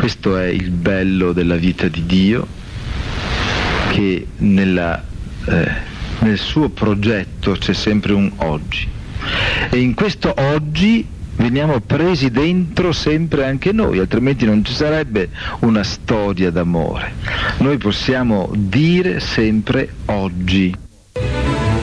Questo è il bello della vita di Dio, che nel suo progetto c'è sempre un oggi, e in questo oggi veniamo presi dentro sempre anche noi, altrimenti non ci sarebbe una storia d'amore. Noi possiamo dire sempre oggi.